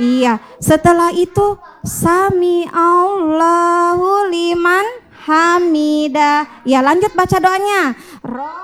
Iya, setelah itu sami Allahu liman hamidah. Ya, lanjut baca doanya.